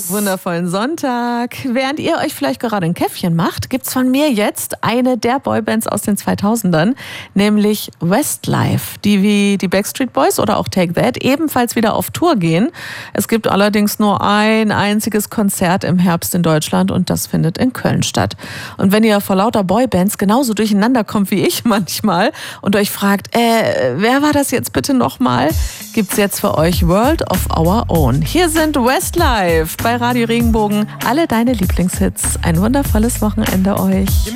Wundervollen Sonntag. Während ihr euch vielleicht gerade ein Käffchen macht, gibt's von mir jetzt eine der Boybands aus den 2000ern, nämlich Westlife, die wie die Backstreet Boys oder auch Take That ebenfalls wieder auf Tour gehen. Es gibt allerdings nur ein einziges Konzert im Herbst in Deutschland und das findet in Köln statt. Und wenn ihr vor lauter Boybands genauso durcheinander kommt wie ich manchmal und euch fragt, wer war das jetzt bitte nochmal, gibt's jetzt für euch World of Our Own. Hier sind Westlife bei Radio Regenbogen. Alle deine Lieblingshits. Ein wundervolles Wochenende euch.